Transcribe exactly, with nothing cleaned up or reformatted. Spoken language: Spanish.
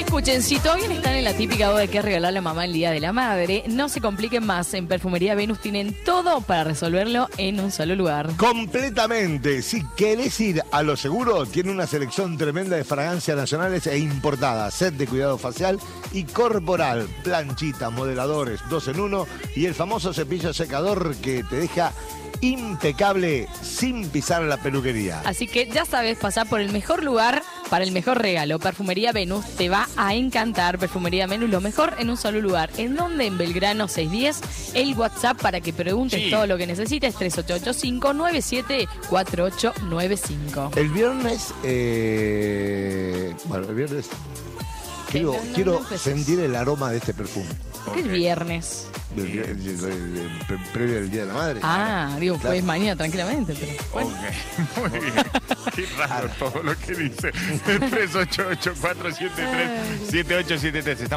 Escuchen, si todavía están en la típica boda de qué regalarle a mamá el Día de la Madre, no se compliquen más. En Perfumería Venus tienen todo para resolverlo en un solo lugar. Completamente. Si querés ir a lo seguro, tiene una selección tremenda de fragancias nacionales e importadas, set de cuidado facial y corporal, planchitas, modeladores, dos en uno y el famoso cepillo secador que te deja impecable sin pisar la peluquería. Así que ya sabes, pasar por el mejor lugar para el mejor regalo. Perfumería Venus te va a encantar. Perfumería Venus, lo mejor en un solo lugar. ¿En dónde? En Belgrano seiscientos diez. El WhatsApp para que preguntes sí. todo lo que necesites, tres ocho ocho cinco, nueve siete cuatro ocho nueve cinco. El viernes, eh... bueno, el viernes quiero, no, no, quiero no sentir el aroma de este perfume. Okay. El viernes. El, el, el, el, el, previo al Día de la Madre. Ah, digo, claro. Pues mañana tranquilamente. Pero bueno. Ok, muy bien. Qué raro todo lo que dice. tres ocho ocho cuatro siete tres siete ocho siete tres.